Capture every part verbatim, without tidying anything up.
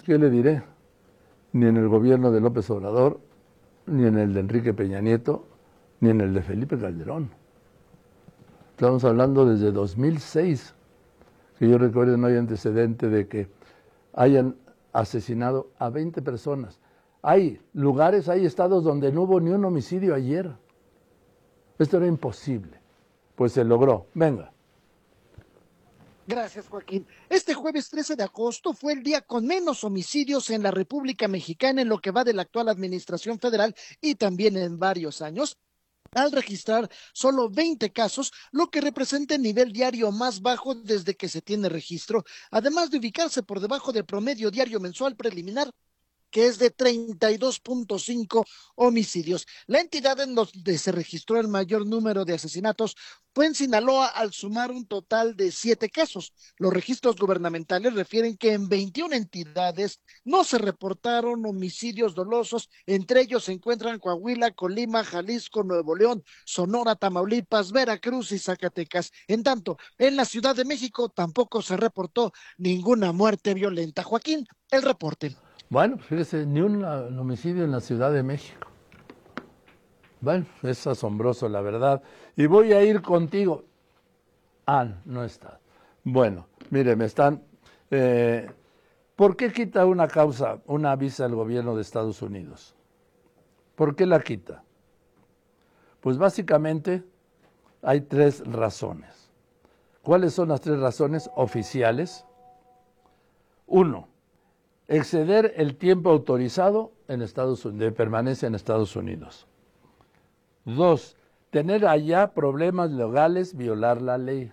¿qué le diré? Ni en el gobierno de López Obrador, ni en el de Enrique Peña Nieto, ni en el de Felipe Calderón. Estamos hablando desde dos mil seis, que yo recuerdo no hay antecedente de que hayan asesinado a veinte personas. Hay lugares, hay estados donde no hubo ni un homicidio ayer. Esto era imposible. Pues se logró. Venga. Gracias, Joaquín. Este jueves trece de agosto fue el día con menos homicidios en la República Mexicana en lo que va de la actual administración federal y también en varios años, al registrar solo veinte casos, lo que representa el nivel diario más bajo desde que se tiene registro, además de ubicarse por debajo del promedio diario mensual preliminar, que es de treinta y dos punto cinco homicidios. La entidad en donde se registró el mayor número de asesinatos fue en Sinaloa, al sumar un total de siete casos. Los registros gubernamentales refieren que en veintiuna entidades no se reportaron homicidios dolosos. Entre ellos se encuentran Coahuila, Colima, Jalisco, Nuevo León, Sonora, Tamaulipas, Veracruz y Zacatecas. En tanto, en la Ciudad de México tampoco se reportó ninguna muerte violenta. Joaquín, el reporte. Bueno, fíjese, ni un homicidio en la Ciudad de México. Bueno, es asombroso, la verdad. Y voy a ir contigo. Ah, no está. Bueno, mire, me están... Eh, ¿Por qué quita una causa, una visa al gobierno de Estados Unidos? ¿Por qué la quita? Pues básicamente hay tres razones. ¿Cuáles son las tres razones oficiales? Uno, exceder el tiempo autorizado en Estados Unidos, de permanencia en Estados Unidos. Dos, tener allá problemas legales, violar la ley.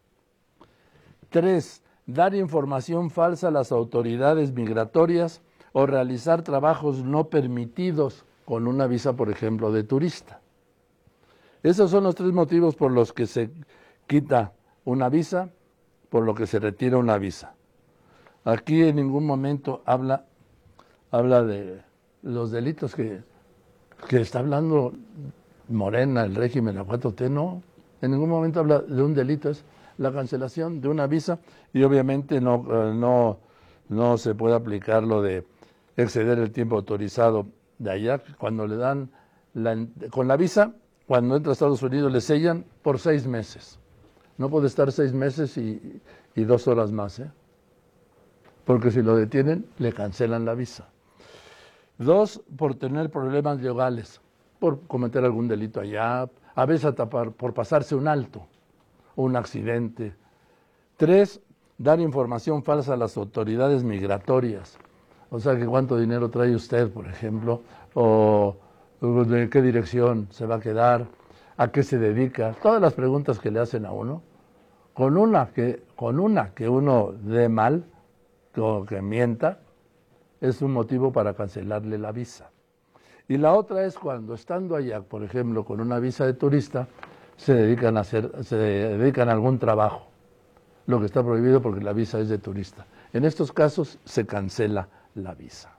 Tres, dar información falsa a las autoridades migratorias o realizar trabajos no permitidos con una visa, por ejemplo, de turista. Esos son los tres motivos por los que se quita una visa, por lo que se retira una visa. Aquí en ningún momento habla, habla de los delitos que, que está hablando Morena, el régimen, la cuatro T, no. En ningún momento habla de un delito, es la cancelación de una visa y obviamente no, no, no se puede aplicar lo de exceder el tiempo autorizado de allá. Cuando le dan, la, con la visa, cuando entra a Estados Unidos le sellan por seis meses. No puede estar seis meses y, y dos horas más, ¿eh? Porque si lo detienen, le cancelan la visa. Dos, por tener problemas legales, por cometer algún delito allá, a veces hasta por pasarse un alto, un accidente. Tres, dar información falsa a las autoridades migratorias. O sea, que cuánto dinero trae usted, por ejemplo, o de qué dirección se va a quedar, a qué se dedica, todas las preguntas que le hacen a uno. Con una que, con una que uno dé mal, o que mienta, es un motivo para cancelarle la visa. Y la otra es cuando estando allá, por ejemplo, con una visa de turista, se dedican a hacer, se dedican a algún trabajo, lo que está prohibido porque la visa es de turista. En estos casos se cancela la visa.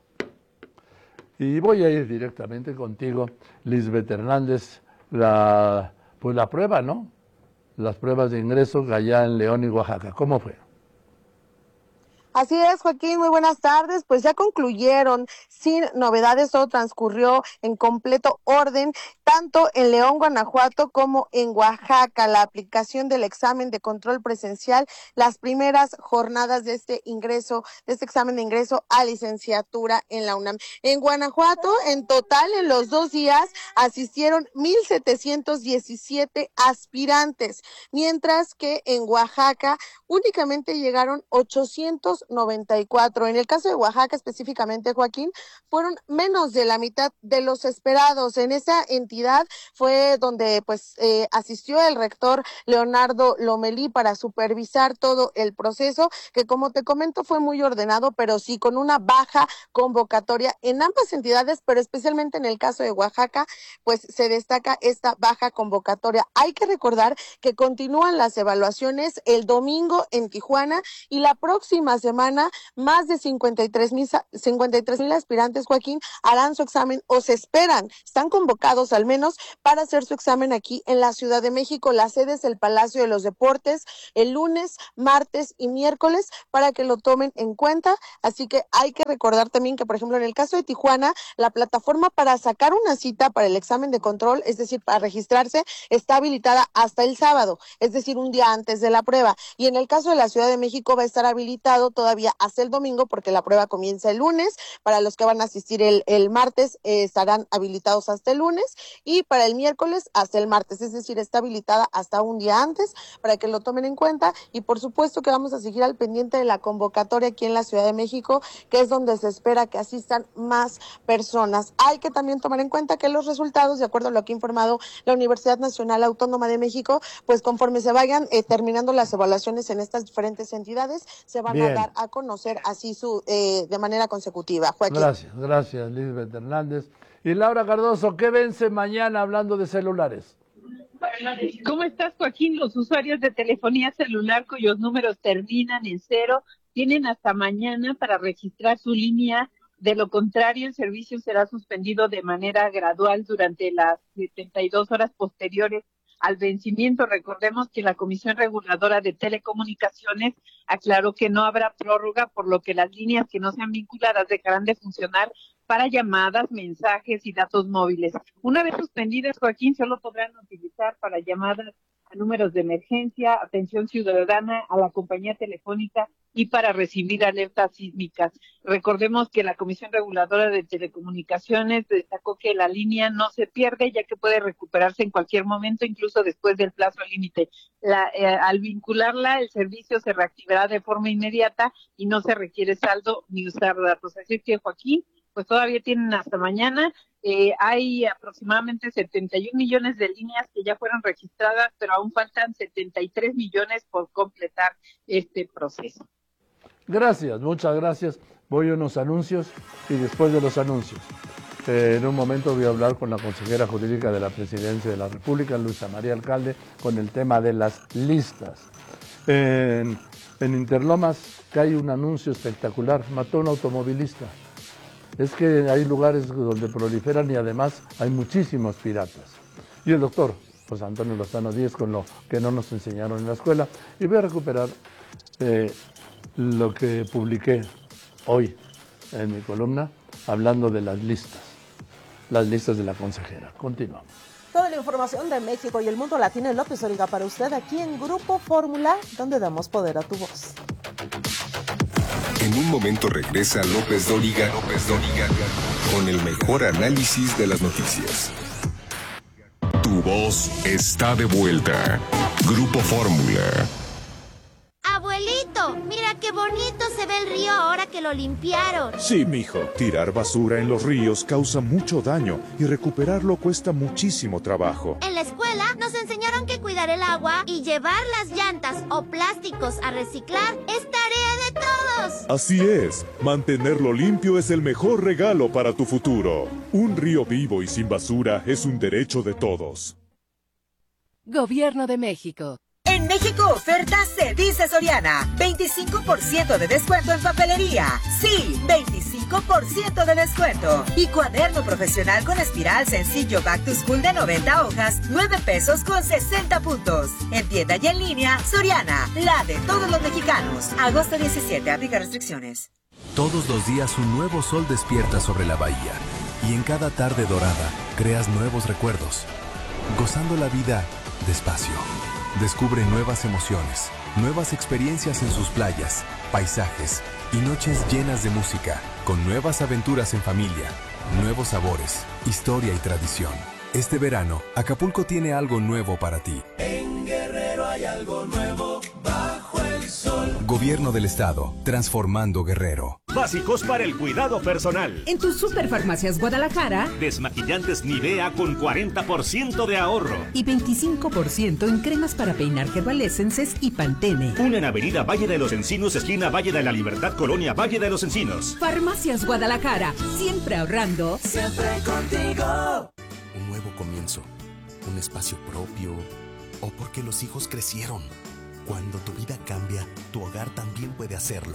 Y voy a ir directamente contigo, Lisbeth Hernández, la, pues la prueba, ¿no? Las pruebas de ingreso allá en León y Oaxaca. ¿Cómo fue? Así es, Joaquín, muy buenas tardes. Pues ya concluyeron sin novedades, todo transcurrió en completo orden, tanto en León, Guanajuato, como en Oaxaca. La aplicación del examen de control presencial, las primeras jornadas de este ingreso, de este examen de ingreso a licenciatura en la UNAM. En Guanajuato, en total, en los dos días, asistieron mil setecientos diecisiete aspirantes, mientras que en Oaxaca únicamente llegaron ochocientos noventa y cuatro. En el caso de Oaxaca específicamente, Joaquín, fueron menos de la mitad de los esperados. En esa entidad fue donde pues eh, asistió el rector Leonardo Lomelí para supervisar todo el proceso, que como te comento fue muy ordenado, pero sí con una baja convocatoria en ambas entidades, pero especialmente en el caso de Oaxaca, pues se destaca esta baja convocatoria. Hay que recordar que continúan las evaluaciones el domingo en Tijuana y la próxima semana semana, más de cincuenta y tres mil aspirantes, Joaquín, harán su examen o se esperan, están convocados al menos para hacer su examen aquí en la Ciudad de México. La sede es el Palacio de los Deportes, el lunes, martes y miércoles, para que lo tomen en cuenta. Así que hay que recordar también que, por ejemplo, en el caso de Tijuana, la plataforma para sacar una cita para el examen de control, es decir, para registrarse, está habilitada hasta el sábado, es decir, un día antes de la prueba. Y en el caso de la Ciudad de México va a estar habilitado todavía hasta el domingo, porque la prueba comienza el lunes. Para los que van a asistir el, el martes, eh, estarán habilitados hasta el lunes, y para el miércoles hasta el martes, es decir, está habilitada hasta un día antes, para que lo tomen en cuenta. Y por supuesto que vamos a seguir al pendiente de la convocatoria aquí en la Ciudad de México, que es donde se espera que asistan más personas. Hay que también tomar en cuenta que los resultados, de acuerdo a lo que ha informado la Universidad Nacional Autónoma de México, pues conforme se vayan eh, terminando las evaluaciones en estas diferentes entidades, se van Bien. a dar a conocer así su eh, de manera consecutiva. Joaquín. Gracias, gracias, Lisbeth Hernández. Y Laura Cardoso, ¿qué vence mañana hablando de celulares? ¿Cómo estás, Joaquín? Los usuarios de telefonía celular cuyos números terminan en cero tienen hasta mañana para registrar su línea. De lo contrario, el servicio será suspendido de manera gradual durante las setenta y dos horas posteriores al vencimiento. Recordemos que la Comisión Reguladora de Telecomunicaciones aclaró que no habrá prórroga, por lo que las líneas que no sean vinculadas dejarán de funcionar para llamadas, mensajes y datos móviles. Una vez suspendidas, Joaquín, solo podrán utilizar para llamadas a números de emergencia, atención ciudadana, a la compañía telefónica y para recibir alertas sísmicas. Recordemos que la Comisión Reguladora de Telecomunicaciones destacó que la línea no se pierde, ya que puede recuperarse en cualquier momento, incluso después del plazo límite. La, eh, al vincularla, el servicio se reactivará de forma inmediata y no se requiere saldo ni usar datos. Así que, Joaquín, pues todavía tienen hasta mañana. Eh, hay aproximadamente setenta y un millones de líneas que ya fueron registradas, pero aún faltan setenta y tres millones por completar este proceso. Gracias, muchas gracias. Voy a unos anuncios y después de los anuncios, eh, en un momento voy a hablar con la consejera jurídica de la Presidencia de la República, Luisa María Alcalde, con el tema de las listas. En, en Interlomas cae un anuncio espectacular, mató a un automovilista. Es que hay lugares donde proliferan y además hay muchísimos piratas. Y el doctor José Antonio Lozano Díez, con lo que no nos enseñaron en la escuela, y voy a recuperar eh, lo que publiqué hoy en mi columna, hablando de las listas, las listas de la consejera. Continuamos. Toda la información de México y el mundo la tiene López Dóriga para usted aquí en Grupo Fórmula, donde damos poder a tu voz. En un momento regresa López Dóriga, López Dóriga, con el mejor análisis de las noticias. Tu voz está de vuelta. Grupo Fórmula. Abuelito, mira qué bonito se ve el río ahora que lo limpiaron. Sí, mijo. Tirar basura en los ríos causa mucho daño y recuperarlo cuesta muchísimo trabajo. En la escuela nos enseñaron que cuidar el agua y llevar las llantas o plásticos a reciclar es tarea de todos. Así es. Mantenerlo limpio es el mejor regalo para tu futuro. Un río vivo y sin basura es un derecho de todos. Gobierno de México. En México Oferta se dice Soriana. veinticinco por ciento de descuento en papelería. Sí, veinticinco por ciento de descuento. Y cuaderno profesional con espiral sencillo Back to School de noventa hojas, nueve pesos con sesenta puntos. En tienda y en línea, Soriana, la de todos los mexicanos. Agosto diecisiete, aplica restricciones. Todos los días un nuevo sol despierta sobre la bahía. Y en cada tarde dorada, creas nuevos recuerdos. Gozando la vida despacio. Descubre nuevas emociones, nuevas experiencias en sus playas, paisajes y noches llenas de música, con nuevas aventuras en familia, nuevos sabores, historia y tradición. Este verano, Acapulco tiene algo nuevo para ti. En Guerrero hay algo nuevo bajo el sol. Gobierno del Estado, transformando Guerrero. Básicos para el cuidado personal. En tus Superfarmacias Guadalajara, desmaquillantes Nivea con cuarenta por ciento de ahorro. Y veinticinco por ciento en cremas para peinar Herbal Essences y Pantene. Una en Avenida Valle de los Encinos, esquina Valle de la Libertad, Colonia Valle de los Encinos. Farmacias Guadalajara, siempre ahorrando. Siempre contigo. Un nuevo comienzo, un espacio propio, o porque los hijos crecieron. Cuando tu vida cambia, tu hogar también puede hacerlo.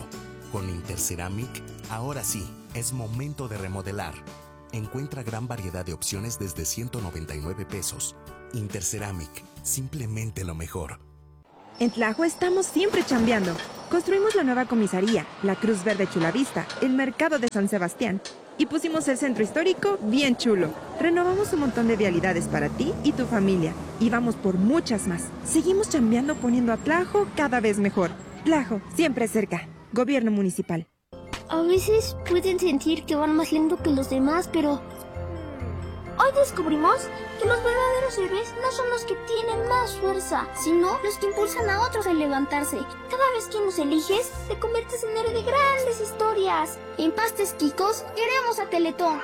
Con Interceramic, ahora sí, es momento de remodelar. Encuentra gran variedad de opciones desde ciento noventa y nueve pesos. Interceramic, simplemente lo mejor. En Tlajo estamos siempre chambeando. Construimos la nueva comisaría, la Cruz Verde Chulavista, el mercado de San Sebastián. Y pusimos el centro histórico bien chulo. Renovamos un montón de vialidades para ti y tu familia. Y vamos por muchas más. Seguimos chambeando poniendo a Tlajo cada vez mejor. Tlajo, siempre cerca. Gobierno municipal. A veces pueden sentir que van más lento que los demás, pero hoy descubrimos que los verdaderos héroes no son los que tienen más fuerza, sino los que impulsan a otros a levantarse. Cada vez que nos eliges, te conviertes en héroe de grandes historias. En Pastes Quicos, queremos a Teletón.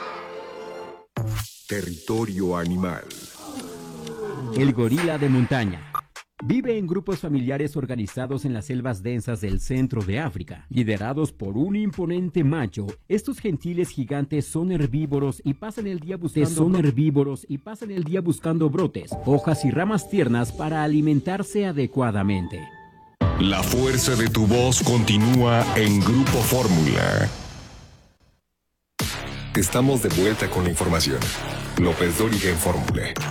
Territorio animal. El gorila de montaña. Vive en grupos familiares organizados en las selvas densas del centro de África. Liderados por un imponente macho, estos gentiles gigantes son herbívoros y pasan el día buscando son herbívoros y pasan el día buscando brotes, hojas y ramas tiernas para alimentarse adecuadamente. La fuerza de tu voz continúa en Grupo Fórmula. Estamos de vuelta con la información. López Dóriga en Fórmula.